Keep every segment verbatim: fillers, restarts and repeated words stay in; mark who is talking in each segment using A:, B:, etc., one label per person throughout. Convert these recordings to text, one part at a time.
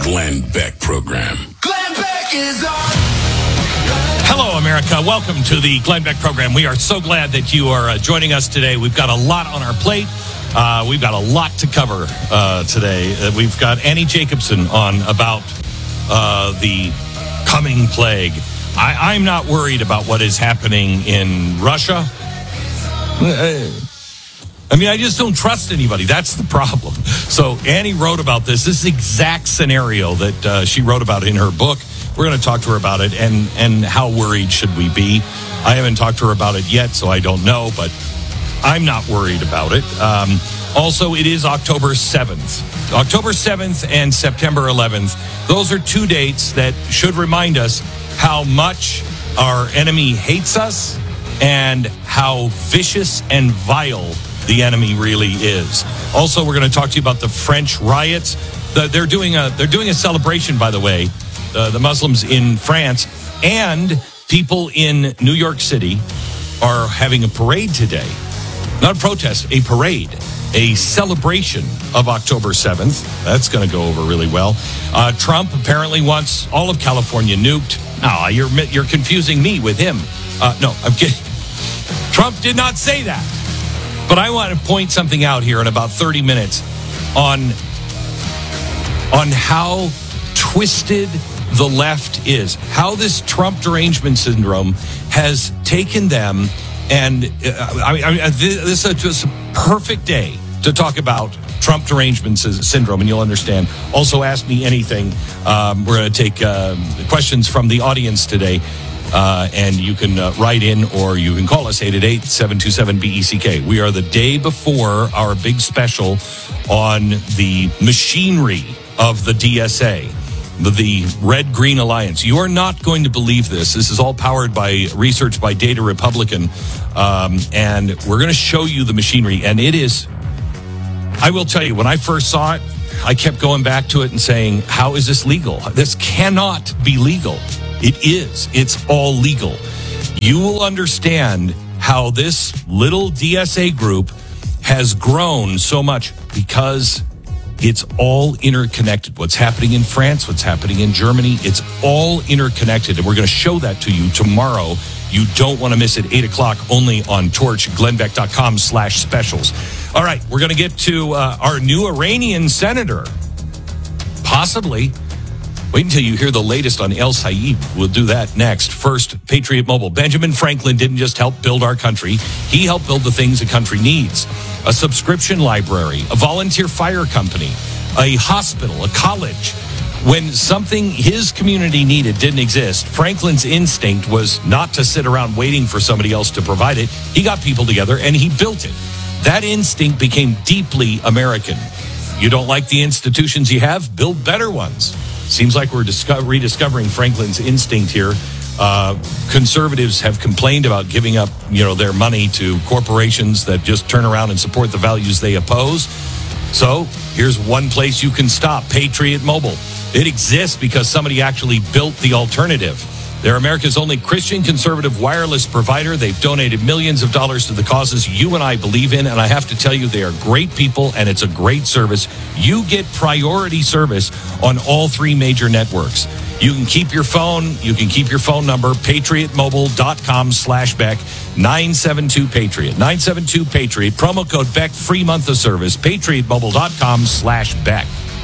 A: Glenn Beck program.
B: Glenn Beck is on.
C: Hello, America. Welcome to the Glenn Beck program. We are so glad that you are uh, joining us today. We've got a lot on our plate. Uh, we've got a lot to cover uh, today. Uh, we've got Annie Jacobson on about uh, the coming plague. I, I'm not worried about what is happening in Russia. I mean, I just don't trust anybody. That's the problem. So Annie wrote about this. This exact scenario that uh, she wrote about in her book. We're going to talk to her about it and, and how worried should we be. I haven't talked to her about it yet, so I don't know, but I'm not worried about it. Um, also, it is October seventh. October seventh and September eleventh. Those are two dates that should remind us how much our enemy hates us and how vicious and vile the enemy really is. Also, we're going to talk to you about the French riots. The, they're doing a they're doing a celebration, by the way, uh, the Muslims in France and people in New York City are having a parade today. Not a protest, a parade, a celebration of October seventh. That's going to go over really well. Uh, Trump apparently wants all of California nuked. No, you're you're confusing me with him. Uh, no, I'm kidding. Trump did not say that. But I want to point something out here in about thirty minutes on, on how twisted the left is, how this Trump derangement syndrome has taken them. And uh, I mean, I mean, this is just a perfect day to talk about Trump derangement syndrome, and you'll understand. Also, ask me anything. Um, we're going to take uh, questions from the audience today. Uh, and you can uh, write in or you can call us eight eight eight, seven two seven, B E C K. We are the day before our big special on the machinery of the D S A, the, the Red-Green Alliance. You are not going to believe this. This is all powered by research by Data Republican. Um, and we're going to show you the machinery. And it is, I will tell you, when I first saw it, I kept going back to it and saying, how is this legal? This cannot be legal. It is. It's all legal. You will understand how this little D S A group has grown so much because it's all interconnected. What's happening in France, what's happening in Germany, it's all interconnected. And we're going to show that to you tomorrow. You don't want to miss it. eight o'clock only on Torch, glennbeck.com slash specials. All right, we're going to get to uh, our new Iranian senator. Possibly. Wait until you hear the latest on El Sayed. We'll do that next. First, Patriot Mobile. Benjamin Franklin didn't just help build our country. He helped build the things a country needs. A subscription library, a volunteer fire company, a hospital, a college. When something his community needed didn't exist, Franklin's instinct was not to sit around waiting for somebody else to provide it. He got people together and he built it. That instinct became deeply American. You don't like the institutions you have? Build better ones. Seems like we're disco- rediscovering Franklin's instinct here. Uh, conservatives have complained about giving up, you know, their money to corporations that just turn around and support the values they oppose. So here's one place you can stop: Patriot Mobile. It exists because somebody actually built the alternative. They're America's only Christian conservative wireless provider. They've donated millions of dollars to the causes you and I believe in. And I have to tell you, they are great people and it's a great service. You get priority service on all three major networks. You can keep your phone. You can keep your phone number, patriotmobile.com slash Beck, nine seven two Patriot, nine seven two Patriot, promo code Beck, free month of service, patriotmobile.com slash Beck.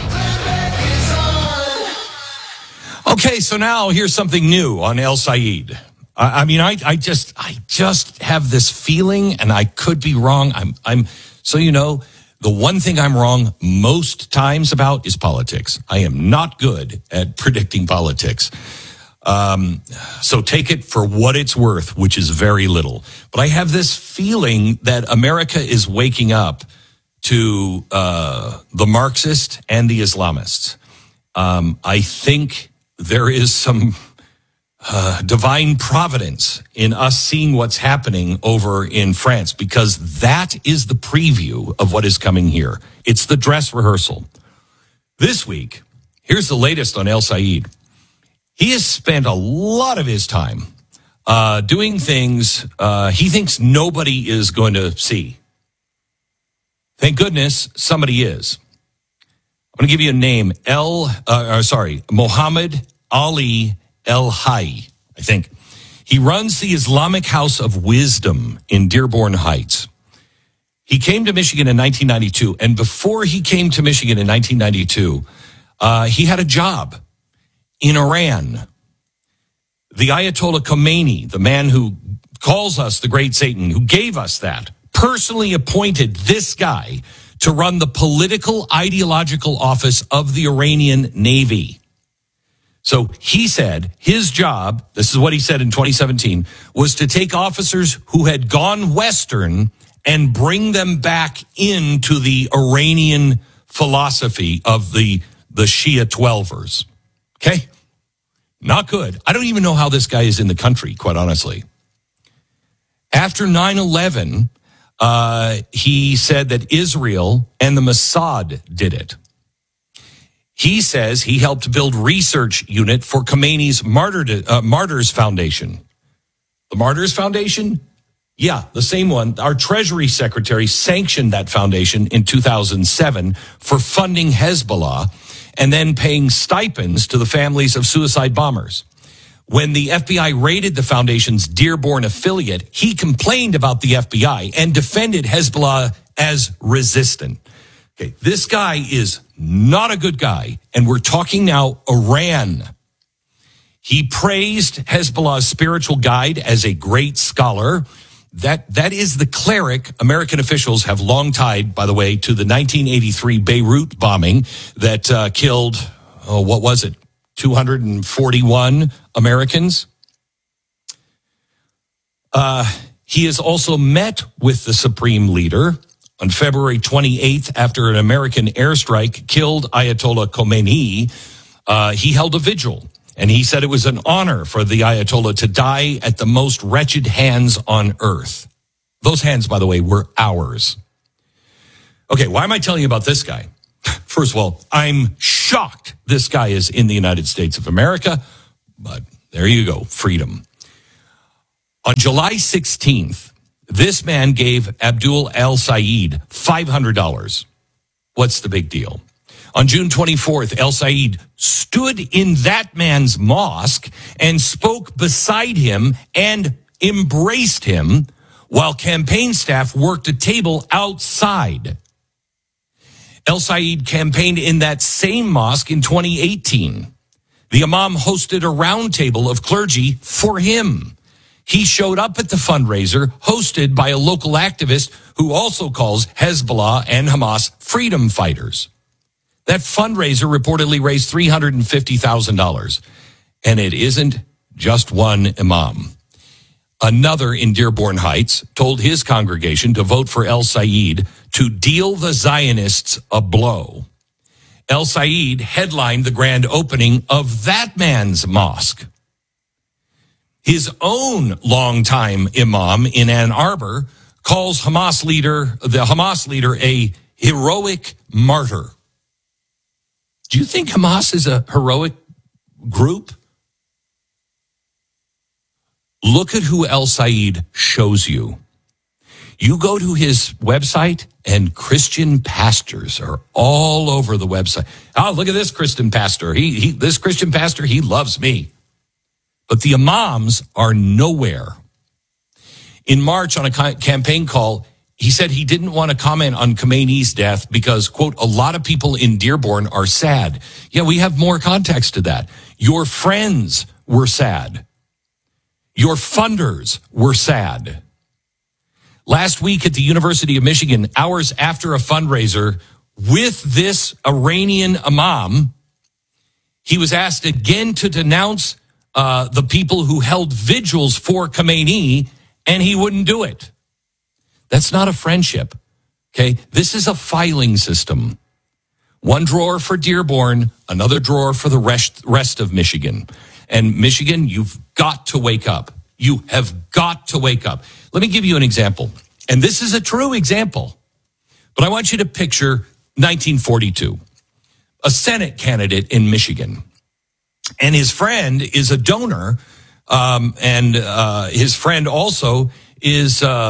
C: Okay, so now here's something new on El Sayed. I, I mean, I, I just, I just have this feeling, and I could be wrong. I'm, I'm. So you know, the one thing I'm wrong most times about is politics. I am not good at predicting politics. Um, so take it for what it's worth, which is very little. But I have this feeling that America is waking up to uh, the Marxist and the Islamists. Um, I think there is some uh, divine providence in us seeing what's happening over in France, because that is the preview of what is coming here. It's the dress rehearsal. This week, here's the latest on El Sayed. He has spent a lot of his time uh, doing things uh, he thinks nobody is going to see. Thank goodness somebody is. going to give you a name. El, uh, uh, sorry, Mohammed Ali El-Hay, I think. He runs the Islamic House of Wisdom in Dearborn Heights. He came to Michigan in nineteen ninety-two, and before he came to Michigan in nineteen ninety-two, uh, he had a job in Iran. The Ayatollah Khomeini, the man who calls us the great Satan, who gave us that, personally appointed this guy to run the political ideological office of the Iranian Navy. So he said his job, this is what he said in twenty seventeen, was to take officers who had gone Western and bring them back into the Iranian philosophy of the, the Shia Twelvers. Okay? Not good. I don't even know how this guy is in the country, quite honestly. After nine eleven, uh, he said that Israel and the Mossad did it. He says he helped build research unit for Khomeini's Martyr, uh, Martyrs Foundation. The Martyrs Foundation? Yeah, the same one. Our Treasury Secretary sanctioned that foundation in two thousand seven for funding Hezbollah and then paying stipends to the families of suicide bombers. When the F B I raided the foundation's Dearborn affiliate, he complained about the F B I and defended Hezbollah as resistant. Okay, this guy is not a good guy, and we're talking now Iran. He praised Hezbollah's spiritual guide as a great scholar. That that is the cleric American officials have long tied, by the way, to the nineteen eighty-three Beirut bombing that uh, killed, oh, what was it, two hundred forty-one Americans. Uh, he has also met with the supreme leader on February twenty-eighth after an American airstrike killed Ayatollah Khomeini. Uh, he held a vigil. And he said it was an honor for the Ayatollah to die at the most wretched hands on earth. Those hands, by the way, were ours. Okay, why am I telling you about this guy? First of all, I'm shocked this guy is in the United States of America, but there you go, freedom. On July sixteenth, this man gave Abdul El-Sayed five hundred dollars. What's the big deal? On June twenty-fourth, El-Sayed stood in that man's mosque and spoke beside him and embraced him while campaign staff worked a table outside. El-Sayed campaigned in that same mosque in twenty eighteen. The imam hosted a roundtable of clergy for him. He showed up at the fundraiser hosted by a local activist who also calls Hezbollah and Hamas freedom fighters. That fundraiser reportedly raised three hundred fifty thousand dollars. And it isn't just one imam. Another in Dearborn Heights told his congregation to vote for El-Sayed to deal the Zionists a blow. El-Sayed headlined the grand opening of that man's mosque. His own longtime imam in Ann Arbor calls Hamas leader, the Hamas leader, a heroic martyr. Do you think Hamas is a heroic group? Look at who El-Sayed shows you. You go to his website and Christian pastors are all over the website. Oh, look at this Christian pastor. He, he, this Christian pastor, he loves me. But the imams are nowhere. In March, on a campaign call, he said he didn't want to comment on Khomeini's death because, quote, a lot of people in Dearborn are sad. Yeah, we have more context to that. Your friends were sad. Your funders were sad. Last week at the University of Michigan, hours after a fundraiser with this Iranian imam, he was asked again to denounce uh, the people who held vigils for Khomeini, and he wouldn't do it. That's not a friendship, okay? This is a filing system. One drawer for Dearborn, another drawer for the rest, rest of Michigan. And Michigan, you've got to wake up. You have got to wake up. Let me give you an example. And this is a true example. But I want you to picture nineteen forty-two. A Senate candidate in Michigan. And his friend is a donor. Um, and uh, his friend also is... Uh,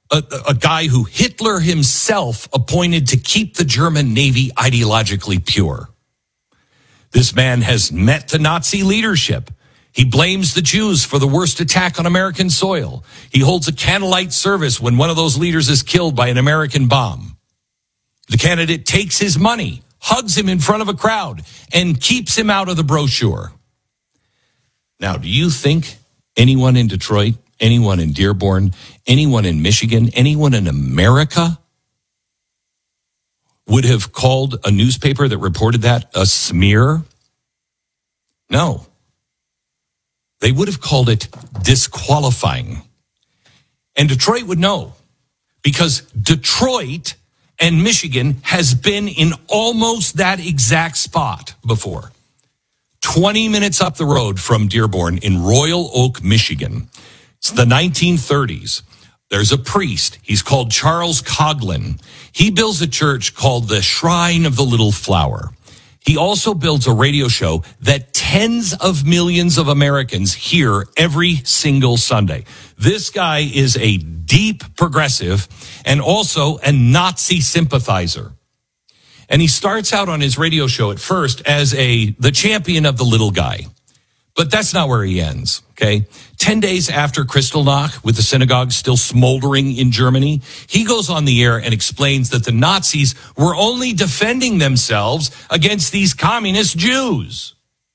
C: a, a guy who Hitler himself appointed to keep the German Navy ideologically pure. This man has met the Nazi leadership. He blames the Jews for the worst attack on American soil. He holds a candlelight service when one of those leaders is killed by an American bomb. The candidate takes his money, hugs him in front of a crowd, and keeps him out of the brochure. Now, do you think anyone in Detroit, anyone in Dearborn, anyone in Michigan, anyone in America would have called a newspaper that reported that a smear? No. They would have called it disqualifying. And Detroit would know, because Detroit and Michigan has been in almost that exact spot before. twenty minutes up the road from Dearborn in Royal Oak, Michigan. It's the nineteen thirties. There's a priest. He's called Charles Coughlin. He builds a church called the Shrine of the Little Flower. He also builds a radio show that tens of millions of Americans hear every single Sunday. This guy is a deep progressive and also a Nazi sympathizer. And he starts out on his radio show at first as a the champion of the little guy. But that's not where he ends, okay? Ten days after Kristallnacht, with the synagogue still smoldering in Germany, he goes on the air and explains that the Nazis were only defending themselves against these communist Jews.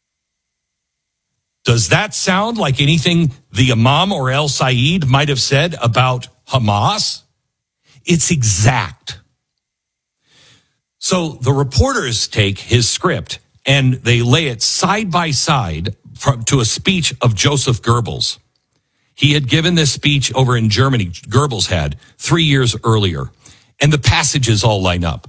C: Does that sound like anything the Imam or El Sayed might have said about Hamas? It's exact. So the reporters take his script and they lay it side by side from, to a speech of Joseph Goebbels. He had given this speech over in Germany, Goebbels had, three years earlier. And the passages all line up.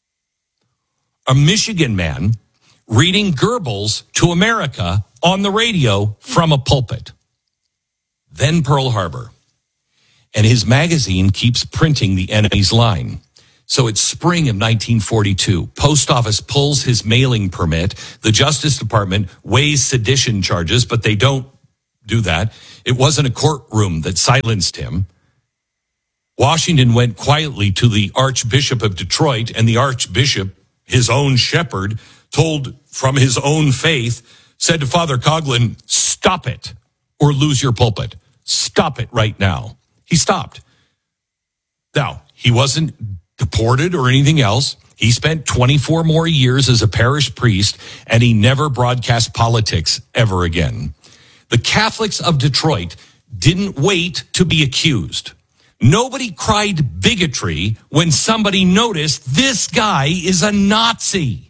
C: A Michigan man reading Goebbels to America on the radio from a pulpit. Then Pearl Harbor. And his magazine keeps printing the enemy's line. So it's spring of nineteen forty-two. Post office pulls his mailing permit. The Justice Department weighs sedition charges, but they don't do that. It wasn't a courtroom that silenced him. Washington went quietly to the Archbishop of Detroit, and the Archbishop, his own shepherd, told from his own faith, said to Father Coughlin, stop it or lose your pulpit. Stop it right now. He stopped. Now, he wasn't deported or anything else. He spent twenty-four more years as a parish priest, and he never broadcast politics ever again. The Catholics of Detroit didn't wait to be accused. Nobody cried bigotry when somebody noticed this guy is a Nazi.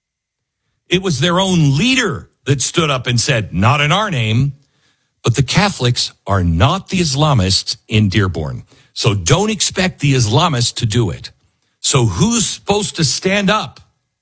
C: It was their own leader that stood up and said, not in our name. But the Catholics are not the Islamists in Dearborn. So don't expect the Islamists to do it. So who's supposed to stand up?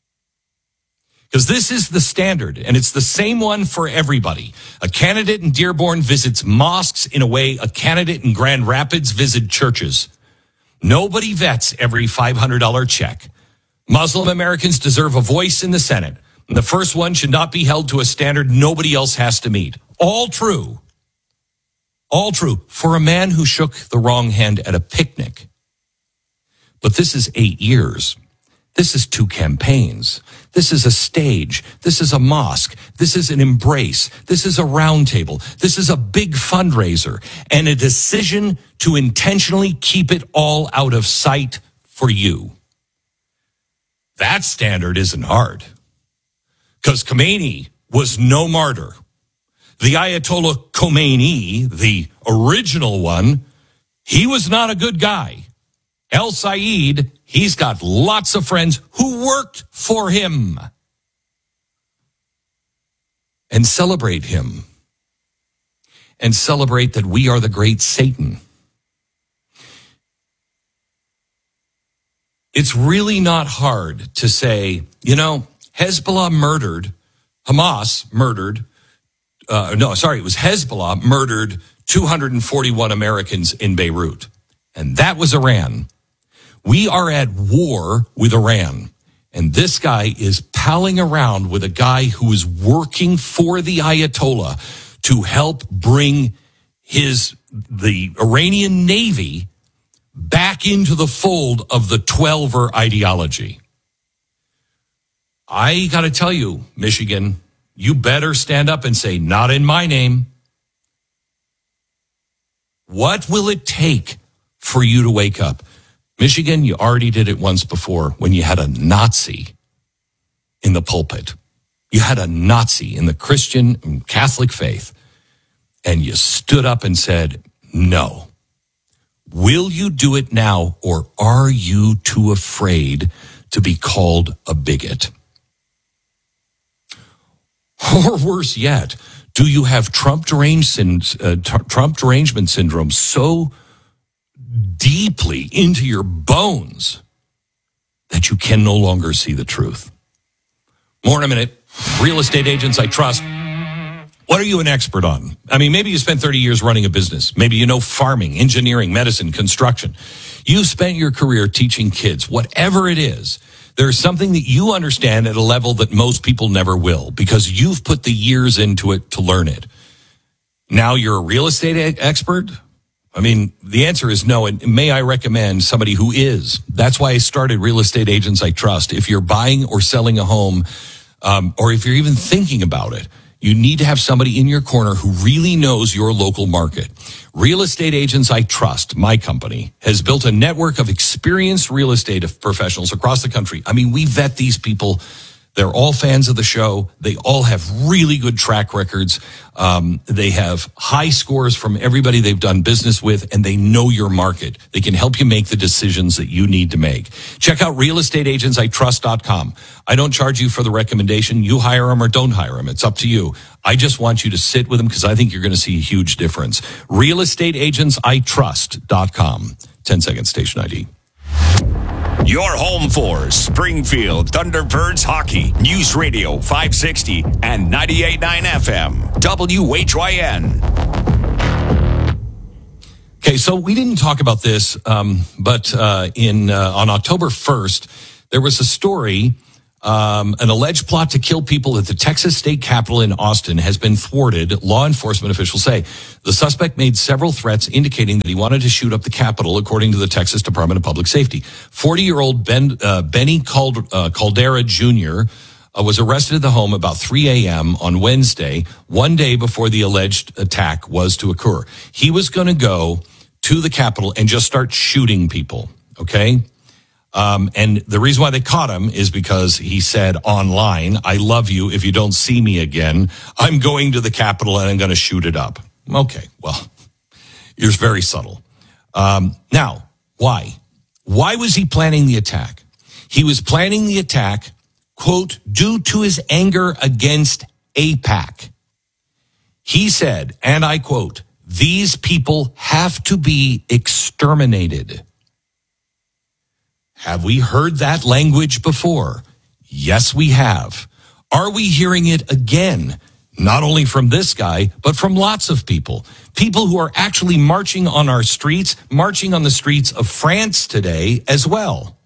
C: Because this is the standard, and it's the same one for everybody. A candidate in Dearborn visits mosques in a way a candidate in Grand Rapids visits churches. Nobody vets every five hundred dollars check. Muslim Americans deserve a voice in the Senate. And the first one should not be held to a standard nobody else has to meet. All true. All true for a man who shook the wrong hand at a picnic. But this is eight years. This is two campaigns. This is a stage. This is a mosque. This is an embrace. This is a round table. This is a big fundraiser and a decision to intentionally keep it all out of sight for you. That standard isn't hard. Because Khomeini was no martyr. The Ayatollah Khomeini, the original one, he was not a good guy. El Sayed, he's got lots of friends who worked for him. And celebrate him. And celebrate that we are the great Satan. It's really not hard to say, you know, Hezbollah murdered, Hamas murdered, uh, no, sorry, it was Hezbollah murdered two hundred forty-one Americans in Beirut. And that was Iran. We are at war with Iran. And this guy is palling around with a guy who is working for the Ayatollah to help bring his, the Iranian Navy back into the fold of the twelver ideology. I got to tell you, Michigan, you better stand up and say, not in my name. What will it take for you to wake up? Michigan, you already did it once before when you had a Nazi in the pulpit. You had a Nazi in the Christian and Catholic faith, and you stood up and said, no. Will you do it now, or are you too afraid to be called a bigot? Or worse yet, do you have Trump, deranged, uh, Trump derangement syndrome so deeply into your bones that you can no longer see the truth? More in a minute. Real estate agents I trust. What are you an expert on? I mean, maybe you spent thirty years running a business. Maybe you know farming, engineering, medicine, construction. You spent your career teaching kids. Whatever it is, there's something that you understand at a level that most people never will because you've put the years into it to learn it. Now you're a real estate e- expert? I mean, the answer is no, and may I recommend somebody who is. That's why I started Real Estate Agents I Trust. If you're buying or selling a home, um, or if you're even thinking about it, you need to have somebody in your corner who really knows your local market. Real Estate Agents I Trust, my company, has built a network of experienced real estate professionals across the country. I mean, we vet these people. They're all fans of the show. They all have really good track records. Um, they have high scores from everybody they've done business with, and they know your market. They can help you make the decisions that you need to make. Check out real estate agents I trust dot com. I don't charge you for the recommendation. You hire them or don't hire them. It's up to you. I just want you to sit with them because I think you're going to see a huge difference. real estate agents I trust dot com. ten second station I D.
A: Your home for Springfield Thunderbirds hockey. News Radio five sixty and ninety-eight point nine F M. W H Y N.
C: Okay, so we didn't talk about this, um, but uh, in uh, on October first, there was a story. Um, an alleged plot to kill people at the Texas State Capitol in Austin has been thwarted, law enforcement officials say. The suspect made several threats indicating that he wanted to shoot up the Capitol, according to the Texas Department of Public Safety. forty-year-old Ben, uh, Benny Cald- uh, Caldera Junior Uh, was arrested at the home about three a.m. on Wednesday, one day before the alleged attack was to occur. He was going to go to the Capitol and just start shooting people, okay? Um, and the reason why they caught him is because he said online, I love you. If you don't see me again, I'm going to the Capitol and I'm going to shoot it up. Okay, well, you're very subtle. Um, now, why? Why was he planning the attack? He was planning the attack, quote, due to his anger against AIPAC. He said, and I quote, these people have to be exterminated. Have we heard that language before? Yes, we have. Are we hearing it again? Not only from this guy, but from lots of people. People who are actually marching on our streets, marching on the streets of France today as well.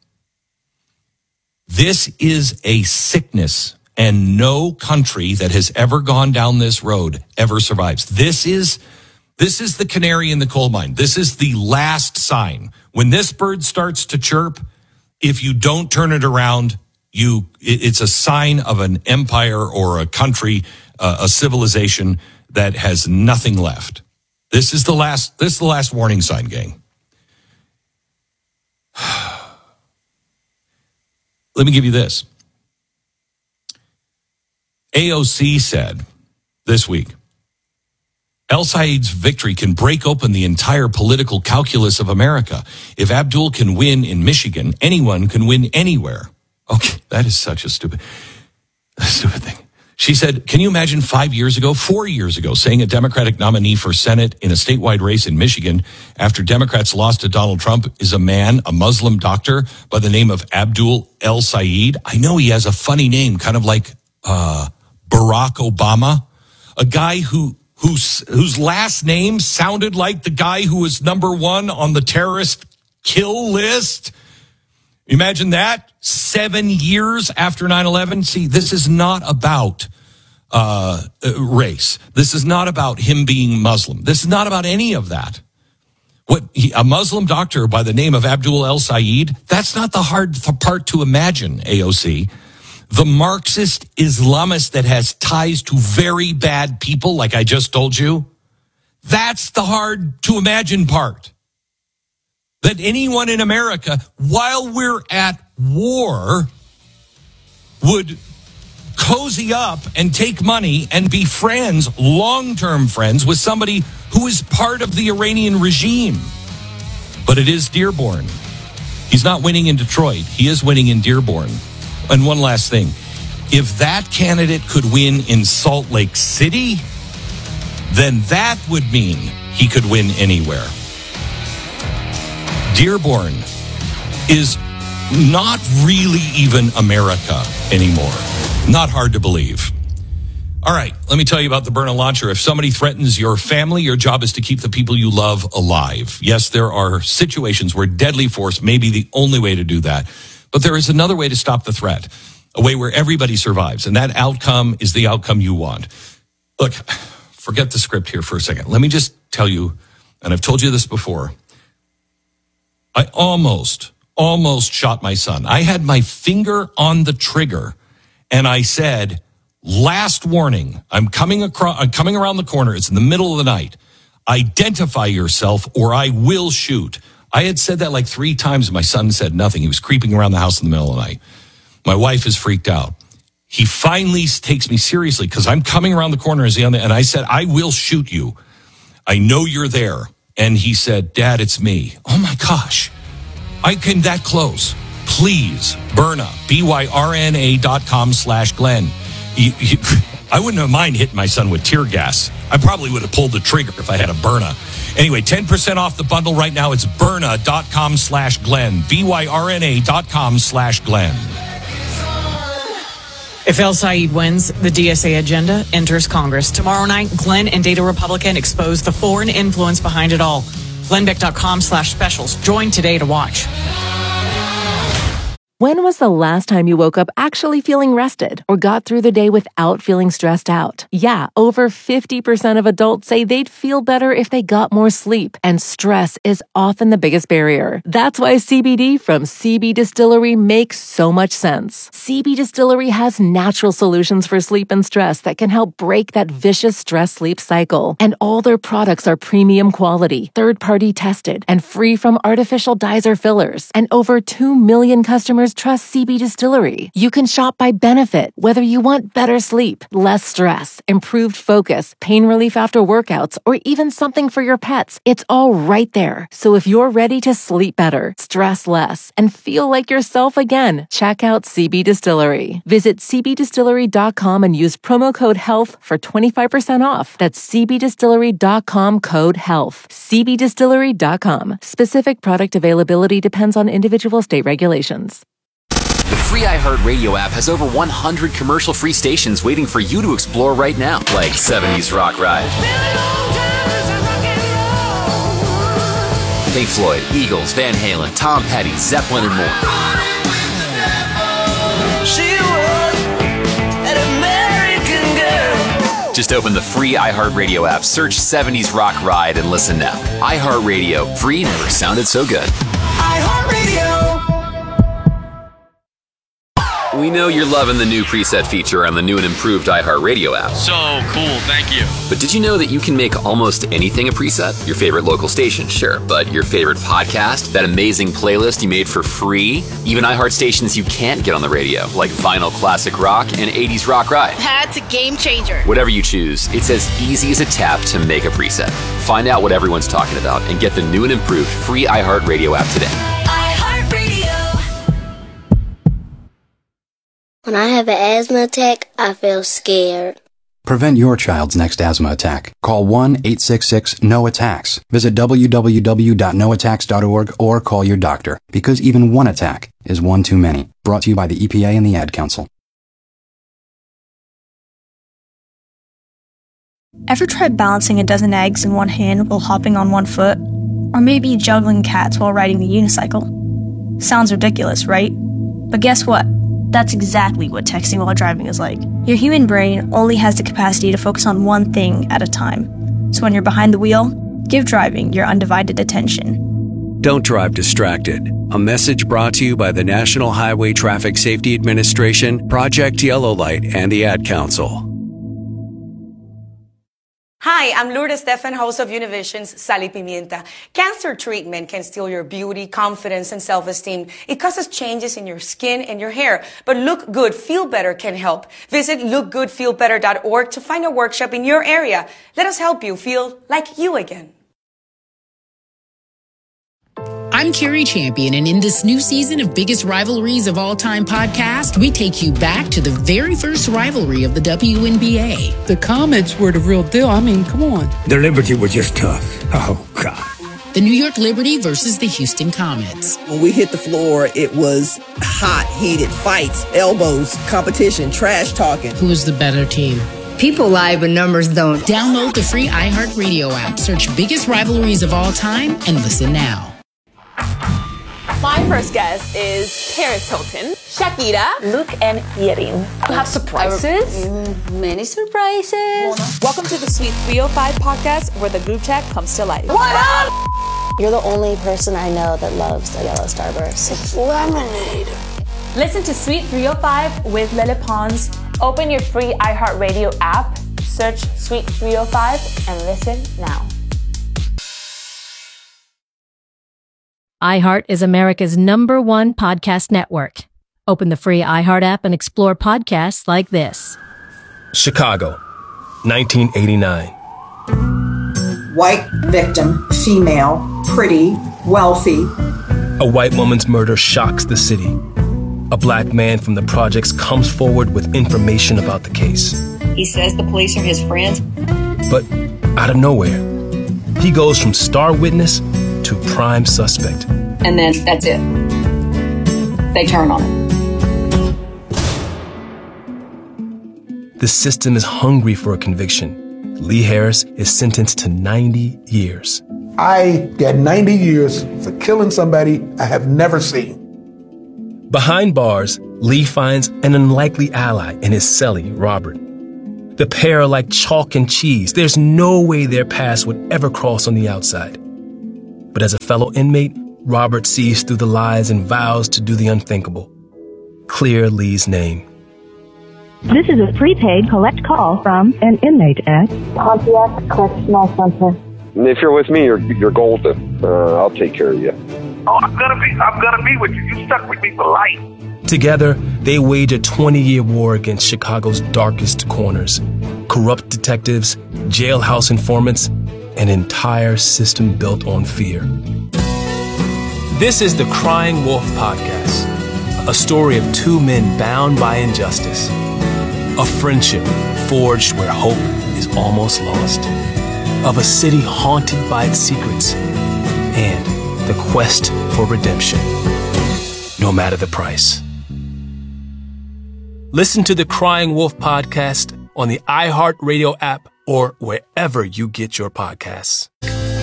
C: This is a sickness, and no country that has ever gone down this road ever survives. This is this is the canary in the coal mine. This is the last sign. When this bird starts to chirp, if you don't turn it around, you it's a sign of an empire or a country, uh, a civilization that has nothing left. This is the last this is the last warning sign, gang. Let me give you this. A O C said this week, El Sayed's victory can break open the entire political calculus of America. If Abdul can win in Michigan, anyone can win anywhere. Okay, that is such a stupid, a stupid thing. She said, can you imagine five years ago, four years ago, saying a Democratic nominee for Senate in a statewide race in Michigan after Democrats lost to Donald Trump is a man, a Muslim doctor by the name of Abdul El Sayed? I know he has a funny name, kind of like uh, Barack Obama, a guy who whose whose last name sounded like the guy who was number one on the terrorist kill list. Imagine that. Seven years after nine eleven. See, this is not about uh, race. This is not about him being Muslim. This is not about any of that. What he, a Muslim doctor by the name of Abdul El Sayed, that's not the hard part to imagine, A O C. The Marxist Islamist that has ties to very bad people, like I just told you, that's the hard to imagine part. That anyone in America, while we're at war, would cozy up and take money and be friends, long-term friends, with somebody who is part of the Iranian regime. But it is Dearborn. He's not winning in Detroit. He is winning in Dearborn. And one last thing. If that candidate could win in Salt Lake City, then that would mean he could win anywhere. Dearborn is not really even America anymore. Not hard to believe. All right, let me tell you about the Byrna Launcher. If somebody threatens your family, your job is to keep the people you love alive. Yes, there are situations where deadly force may be the only way to do that. But there is another way to stop the threat, a way where everybody survives. And that outcome is the outcome you want. Look, forget the script here for a second. Let me just tell you, and I've told you this before, I almost, almost shot my son. I had my finger on the trigger, and I said, last warning, I'm coming across, I'm coming around the corner. It's in the middle of the night. Identify yourself or I will shoot. I had said that like three times. My son said nothing. He was creeping around the house in the middle of the night. My wife is freaked out. He finally takes me seriously because I'm coming around the corner as he on the, and I said, I will shoot you. I know you're there. And he said, Dad, it's me. Oh my gosh. I came that close. Please, Byrna, B Y R N A dot com slash Glenn. He, he, I wouldn't have mind hitting my son with tear gas. I probably would have pulled the trigger if I had a Byrna. Anyway, ten percent off the bundle right now. It's Byrna dot com slash Glenn. B Y R N A dot com slash Glenn.
D: If El Sayed wins, the D S A agenda enters Congress. Tomorrow night, Glenn and Data Republican expose the foreign influence behind it all. Glenn Beck dot com slash specials. Join today to watch.
E: When was the last time you woke up actually feeling rested or got through the day without feeling stressed out? Yeah, over fifty percent of adults say they'd feel better if they got more sleep, and stress is often the biggest barrier. That's why C B D from C B Distillery makes so much sense. C B Distillery has natural solutions for sleep and stress that can help break that vicious stress-sleep cycle. And all their products are premium quality, third-party tested, and free from artificial dyes or fillers. And over two million customers trust C B Distillery. You can shop by benefit, whether you want better sleep, less stress, improved focus, pain relief after workouts, or even something for your pets. It's all right there. So if you're ready to sleep better, stress less, and feel like yourself again, check out C B Distillery. Visit C B distillery dot com and use promo code HEALTH for twenty-five percent off. That's C B distillery dot com code HEALTH. C B distillery dot com. Specific product availability depends on individual state regulations.
F: The free iHeartRadio app has over one hundred commercial-free stations waiting for you to explore right now, like seventies Rock Ride, Pink Floyd, Eagles, Van Halen, Tom Petty, Zeppelin, and more.
B: She was an American girl.
F: Just open the free iHeartRadio app, search seventies Rock Ride, and listen now. iHeartRadio, free never sounded so good.
B: iHeartRadio.
F: We know you're loving the new preset feature on the new and improved iHeartRadio app.
G: So cool, thank you.
F: But did you know that you can make almost anything a preset? Your favorite local station, sure, but your favorite podcast, that amazing playlist you made for free, even iHeart stations you can't get on the radio, like Vinyl Classic Rock and eighties Rock Ride.
H: That's a game changer.
F: Whatever you choose, it's as easy as a tap to make a preset. Find out what everyone's talking about and get the new and improved free iHeartRadio app today.
I: When I have an asthma attack, I feel scared.
J: Prevent your child's next asthma attack. Call one eight six six N O attacks. Visit w w w dot no attacks dot org or call your doctor, because even one attack is one too many. Brought to you by the E P A and the Ad Council.
K: Ever tried balancing a dozen eggs in one hand while hopping on one foot? Or maybe juggling cats while riding the unicycle? Sounds ridiculous, right? But guess what? That's exactly what texting while driving is like. Your human brain only has the capacity to focus on one thing at a time. So when you're behind the wheel, Give driving your undivided attention.
G: Don't drive distracted. A message brought to you by the National Highway Traffic Safety Administration, Project Yellow Light, and the Ad Council.
H: Hi, I'm Lourdes Stefan, host of Univision's Sal y Pimienta. Cancer treatment can steal your beauty, confidence, and self-esteem. It causes changes in your skin and your hair. But Look Good, Feel Better can help. Visit look good feel better dot org to find a workshop in your area. Let us help you feel like you again.
L: I'm Carrie Champion, and in this new season of Biggest Rivalries of All Time podcast, we take you back to the very first rivalry of the W N B A.
M: The Comets were the real deal. I mean, come on.
N: The Liberty were just tough. Oh, God.
L: The New York Liberty versus the Houston Comets.
O: When we hit the floor, it was hot, heated fights, elbows, competition, trash talking.
L: Who was the better team?
P: People lie, but numbers don't.
L: Download the free iHeartRadio app, search Biggest Rivalries of All Time, and listen now.
Q: My first guest is Paris Hilton, Shakira, Luke, and Yerin. You have surprises?
P: Mm, many surprises.
Q: Welcome to the Sweet three oh five podcast, where the group chat comes to life.
P: What up? You're the only person I know that loves the yellow starburst.
I: It's lemonade.
Q: Listen to Sweet three oh five with Lele Pons. Open your free iHeartRadio app, search Sweet three oh five, and listen now.
R: iHeart is America's number one podcast network. Open the free iHeart app and explore podcasts like this.
S: Chicago, nineteen eighty-nine.
T: White victim, female, pretty, wealthy.
S: A white woman's murder shocks the city. A black man from the projects comes forward with information about the case.
U: He says the police are his friends.
S: But out of nowhere, he goes from star witness to prime suspect.
U: And then that's it. They turn on him.
S: The system is hungry for a conviction. Lee Harris is sentenced to ninety years.
V: I get ninety years for killing somebody I have never seen.
S: Behind bars, Lee finds an unlikely ally in his cellie, Robert. The pair are like chalk and cheese. There's no way their paths would ever cross on the outside. But as a fellow inmate, Robert sees through the lies and vows to do the unthinkable. Clear Lee's name.
W: This is a prepaid collect call from an inmate at
X: Pontiac Correctional Center.
Y: If you're with me, you're you're golden. Uh, I'll take care of you.
Z: Oh, I'm gonna be I'm gonna be with you. You stuck with me for life.
S: Together, they wage a twenty-year war against Chicago's darkest corners. Corrupt detectives, jailhouse informants, an entire system built on fear. This is the Crying Wolf Podcast, a story of two men bound by injustice, a friendship forged where hope is almost lost, of a city haunted by its secrets, and the quest for redemption, no matter the price. Listen to the Crying Wolf Podcast on the iHeartRadio app or wherever you get your podcasts.